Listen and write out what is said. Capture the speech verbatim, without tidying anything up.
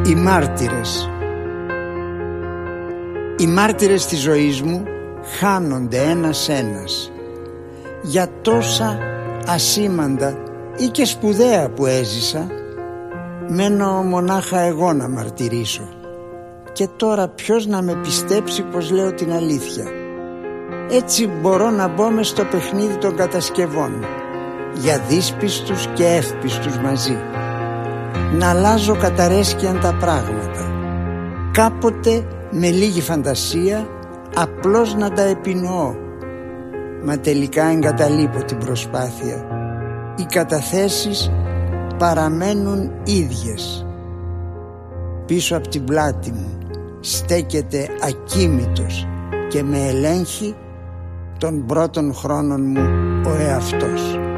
Οι μάρτυρες. Οι μάρτυρες της ζωής μου χάνονται ένας-ένας για τόσα ασήμαντα ή και σπουδαία που έζησα. Μένω μονάχα εγώ να μαρτυρήσω. Και τώρα ποιος να με πιστέψει πως λέω την αλήθεια? Έτσι μπορώ να μπω μες στο παιχνίδι των κατασκευών, για δύσπιστους και εύπιστους μαζί, να αλλάζω καταρέσκειαν τα πράγματα, κάποτε με λίγη φαντασία απλώς να τα επινοώ. Μα τελικά εγκαταλείπω την προσπάθεια. Οι καταθέσεις παραμένουν ίδιες. Πίσω από την πλάτη μου στέκεται ακίμητος και με ελέγχει των πρώτων χρόνων μου ο εαυτός.